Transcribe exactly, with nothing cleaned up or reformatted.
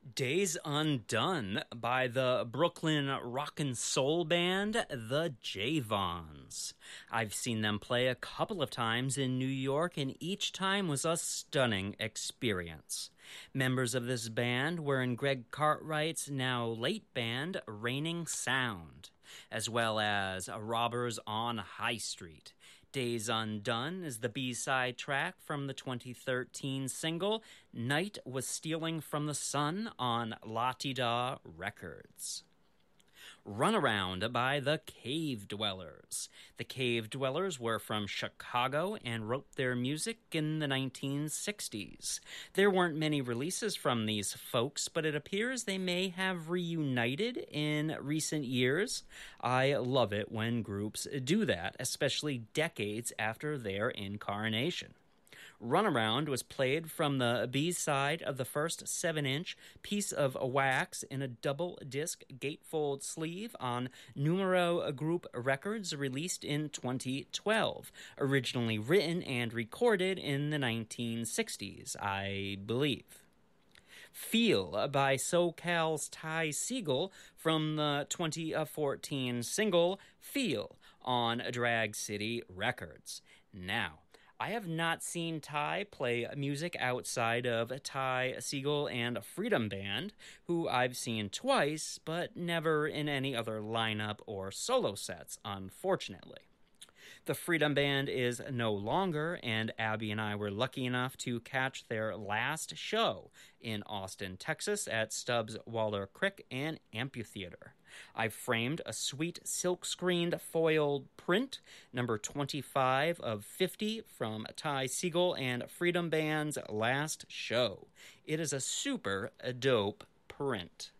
Days Undone by the Brooklyn rock and soul band, the Javons. I've seen them play a couple of times in New York, and each time was a stunning experience. Members of this band were in Greg Cartwright's now late band, Raining Sound, as well as Robbers on High Street. Days Undone is the B-side track from the twenty thirteen single Night Was Stealing from the Sun on La-Ti-Da Records. Runaround by the Cave Dwellers. The Cave Dwellers were from Chicago and wrote their music in the nineteen sixties. There weren't many releases from these folks, but it appears they may have reunited in recent years. I love it when groups do that, especially decades after their incarnation. Runaround was played from the B-side of the first seven-inch piece of wax in a double-disc gatefold sleeve on Numero Group Records, released in twenty twelve, originally written and recorded in the nineteen sixties, I believe. Feel by SoCal's Ty Segall from the twenty fourteen single Feel on Drag City Records. Now, I have not seen Ty play music outside of Ty Segall and Freedom Band, who I've seen twice, but never in any other lineup or solo sets, unfortunately. The Freedom Band is no longer, and Abby and I were lucky enough to catch their last show in Austin, Texas at Stubbs Waller Crick and Amphitheater. I framed a sweet silk-screened foiled print, number twenty-five of fifty, from Ty Segall and Freedom Band's last show. It is a super dope print.